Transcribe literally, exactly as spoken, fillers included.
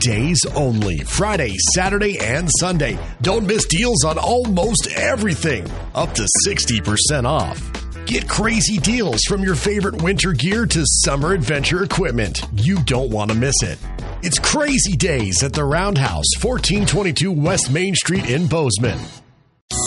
days only. Friday, Saturday, and Sunday. Don't miss deals on almost everything. Up to sixty percent off. Get crazy deals from your favorite winter gear to summer adventure equipment. You don't want to miss it. It's Crazy Days at the Roundhouse, fourteen twenty-two West Main Street in Bozeman.